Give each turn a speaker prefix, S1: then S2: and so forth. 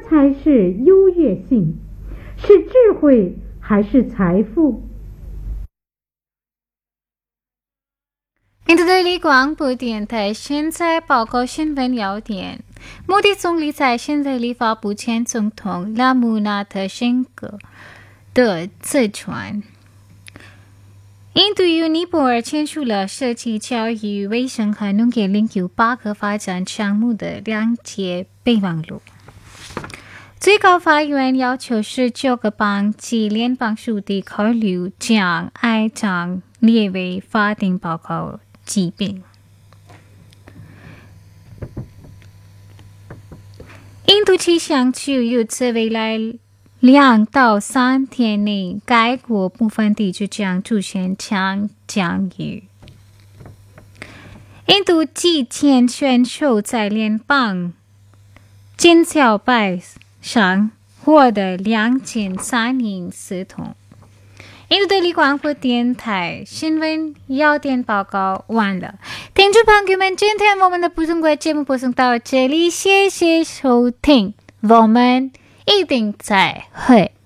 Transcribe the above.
S1: 才是优越性？是智慧还是财富？
S2: 印度德里广播电台现在报告新闻要点。莫迪总理在新德里发布前总统拉姆纳特辛格的自传。印度与尼泊尔签署了涉及教育、卫生和农业领域8个发展项目的谅解备忘录。最高法院要求19个邦及联邦属地考虑将癌症列为法定报告疾病。印度气象局预测未来2到3天内，该国部分地区将出现强降雨。印度击剑选手在联邦锦标赛上获得2金3银4铜。印度德里广播电台新闻要点报告完了，听众朋友们，今天我们的普通话节目播送到这里，谢谢收听，我们一定再会。